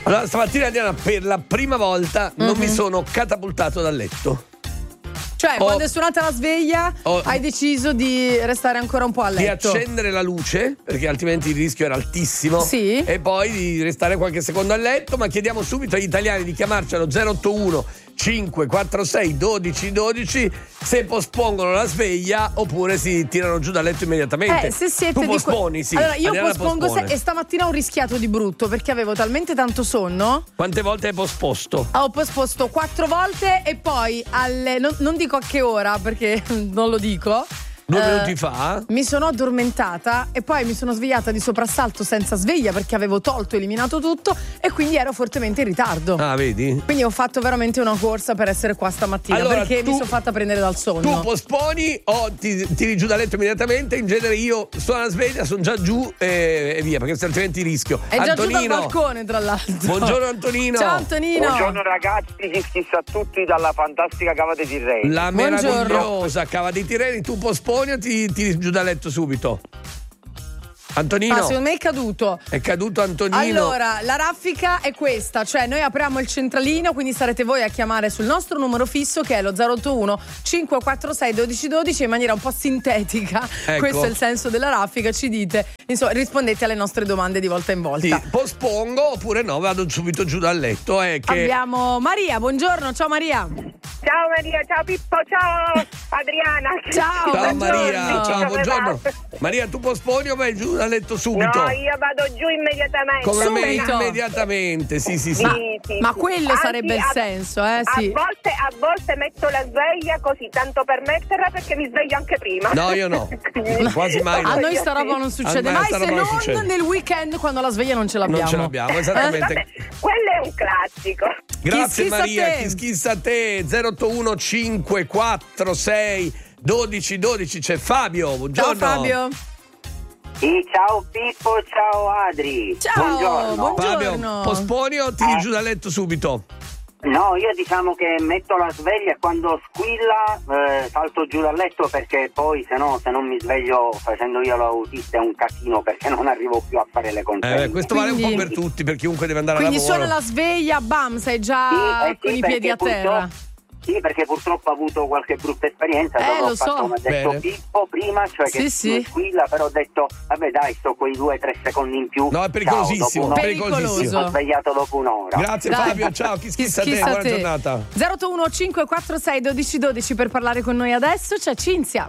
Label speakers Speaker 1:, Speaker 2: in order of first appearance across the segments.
Speaker 1: Allora, stamattina, Adriana, per la prima volta non mi sono catapultato dal letto.
Speaker 2: Cioè, quando è suonata la sveglia, hai deciso di restare ancora un po' a letto.
Speaker 1: Di accendere la luce, perché altrimenti il rischio era altissimo.
Speaker 2: Sì.
Speaker 1: E poi di restare qualche secondo a letto, ma chiediamo subito agli italiani di chiamarci allo 081 546 12 12 se pospongono la sveglia oppure si tirano giù dal letto immediatamente.
Speaker 2: Se siete
Speaker 1: tu posponi, sì.
Speaker 2: Allora, io
Speaker 1: Adriana
Speaker 2: pospongo e stamattina ho rischiato di brutto perché avevo talmente tanto sonno.
Speaker 1: Quante volte hai posposto?
Speaker 2: Ho posposto 4 volte e poi non dico a che ora perché non lo dico.
Speaker 1: 2 minuti fa
Speaker 2: mi sono addormentata e poi mi sono svegliata di soprassalto senza sveglia perché avevo eliminato tutto e quindi ero fortemente in ritardo.
Speaker 1: Ah, vedi?
Speaker 2: Quindi ho fatto veramente una corsa per essere qua stamattina, allora, perché mi sono fatta prendere dal sonno.
Speaker 1: Tu posponi o ti tiri giù da letto immediatamente. In genere io suono la sveglia, sono già giù e via, perché altrimenti rischio.
Speaker 2: È già giù dal balcone, tra l'altro.
Speaker 1: Buongiorno Antonino.
Speaker 2: Ciao Antonino.
Speaker 3: Buongiorno ragazzi, chissà a tutti dalla fantastica Cava dei Tirreni.
Speaker 1: La meravigliosa Cava dei Tirreni. Tu posponi o ti tiri giù da letto subito? Antonino?
Speaker 2: Ma secondo me è caduto.
Speaker 1: È caduto Antonino.
Speaker 2: Allora, la raffica è questa, cioè noi apriamo il centralino, quindi sarete voi a chiamare sul nostro numero fisso che è lo 081 546 1212 in maniera un po' sintetica.
Speaker 1: Ecco.
Speaker 2: Questo è il senso della raffica, ci dite, insomma, rispondete alle nostre domande di volta in volta.
Speaker 1: Sì, pospongo oppure no, vado subito giù dal letto.
Speaker 2: Abbiamo Maria, buongiorno, ciao Maria.
Speaker 4: Ciao Maria, ciao Pippo, ciao Adriana.
Speaker 2: Ciao,
Speaker 1: ciao
Speaker 2: buongiorno.
Speaker 1: Maria, ciao, buongiorno. Maria, tu posponi o vai giù dal letto subito?
Speaker 4: No, io vado giù immediatamente.
Speaker 1: Come me,
Speaker 2: Subito.
Speaker 1: immediatamente, sì.
Speaker 2: Ma quello sarebbe il senso, sì.
Speaker 4: A volte metto la sveglia così, tanto per metterla perché mi sveglio anche prima.
Speaker 1: No, io no. Quasi mai no.
Speaker 2: A noi sta roba non succede mai, se non nel weekend quando la sveglia non ce l'abbiamo.
Speaker 1: Non ce l'abbiamo, esattamente.
Speaker 4: Vabbè, quello è un classico.
Speaker 1: Grazie
Speaker 2: Chi schissa
Speaker 1: Maria,
Speaker 2: te?
Speaker 1: chi schissa te? 081 546 12 12. C'è Fabio, buongiorno.
Speaker 2: Ciao Fabio.
Speaker 3: Sì, ciao Pippo, ciao Adri.
Speaker 2: Ciao, buongiorno.
Speaker 1: Fabio, posponi o tiri giù dal letto subito?
Speaker 3: No, io diciamo che metto la sveglia e quando squilla salto giù dal letto perché poi se non mi sveglio facendo io l'autista è un casino perché non arrivo più a fare le consegne.
Speaker 1: Questo vale un po' per tutti, per chiunque deve andare a lavoro.
Speaker 2: Quindi suona la sveglia, bam, sei già con i piedi a terra.
Speaker 3: Sì, perché purtroppo ho avuto qualche brutta esperienza dove ho fatto, mi ha detto
Speaker 1: Bene.
Speaker 3: Pippo prima, cioè che
Speaker 2: Sì.
Speaker 3: squilla, però ho detto vabbè dai, sto quei 2-3 secondi in più.
Speaker 1: No, è pericolosissimo,
Speaker 3: Ciao,
Speaker 2: Pericoloso.
Speaker 3: ho svegliato dopo un'ora.
Speaker 1: Grazie
Speaker 2: Dai.
Speaker 1: Fabio, ciao, chi schissa te?
Speaker 2: schissa
Speaker 1: Buona
Speaker 2: te?
Speaker 1: giornata.
Speaker 2: 081 546 1212 per parlare con noi adesso c'è Cinzia.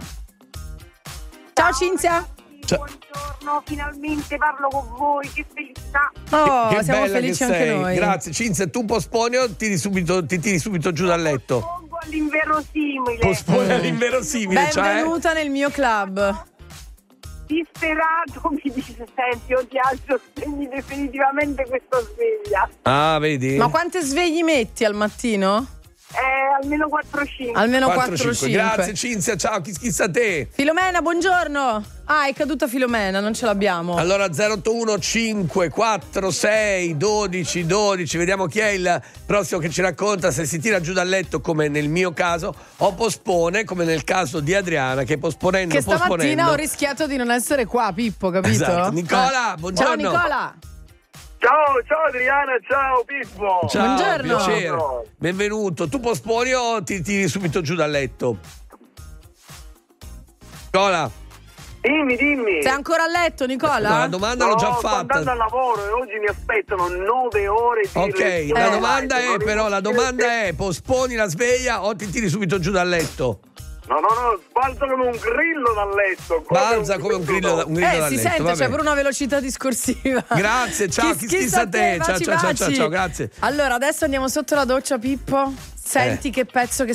Speaker 2: Ciao Cinzia.
Speaker 4: Buongiorno, finalmente parlo con voi, che felicità.
Speaker 2: Oh,
Speaker 1: Che
Speaker 2: siamo
Speaker 1: bella
Speaker 2: felici
Speaker 1: che
Speaker 2: anche
Speaker 1: sei.
Speaker 2: noi.
Speaker 1: Grazie Cinzia, tu posponi o ti tiri subito giù dal letto?
Speaker 4: Pongo all'inverosimile.
Speaker 1: Posponi all'inverosimile,
Speaker 2: Benvenuta nel mio club.
Speaker 4: Disperato mi dice, senti, io ti alzo, spegni definitivamente questa sveglia.
Speaker 1: Ah, vedi?
Speaker 2: Ma quante svegli metti al mattino?
Speaker 4: Almeno 4-5.
Speaker 2: Almeno
Speaker 1: 4-5.
Speaker 2: 4-5.
Speaker 1: Grazie Cinzia, ciao, chi schissa te?
Speaker 2: Filomena, buongiorno. Ah, è caduta Filomena, non ce l'abbiamo.
Speaker 1: Allora 081 546 12 12, vediamo chi è il prossimo che ci racconta se si tira giù dal letto come nel mio caso o pospone come nel caso di Adriana che posponendo
Speaker 2: Che stamattina
Speaker 1: posponendo.
Speaker 2: ho rischiato di non essere qua, Pippo, capito?
Speaker 1: Esatto. Nicola, buongiorno.
Speaker 2: Ciao Nicola.
Speaker 5: Ciao Adriana, ciao Pippo.
Speaker 1: Ciao,
Speaker 2: Buongiorno.
Speaker 1: piacere. Benvenuto. Tu posponi o ti tiri subito giù dal letto? Nicola.
Speaker 5: Dimmi.
Speaker 2: Sei ancora a letto, Nicola?
Speaker 1: No, la domanda l'ho già
Speaker 5: Sto andando
Speaker 1: fatta.
Speaker 5: al lavoro e oggi mi aspettano 9 ore di
Speaker 1: Ok,
Speaker 5: lezione.
Speaker 1: la domanda
Speaker 5: Non
Speaker 1: è però, la domanda è posponi la sveglia o ti tiri subito giù dal letto?
Speaker 5: No, balzo come un grillo dal letto.
Speaker 1: Balza come un grillo dal
Speaker 2: Si
Speaker 1: letto.
Speaker 2: sente,
Speaker 1: vabbè.
Speaker 2: c'è pure una velocità discorsiva.
Speaker 1: Grazie, ciao, chi schissa te?
Speaker 2: Baci,
Speaker 1: Ciao,
Speaker 2: baci.
Speaker 1: ciao, grazie.
Speaker 2: Allora, adesso andiamo sotto la doccia, Pippo. Senti che pezzo che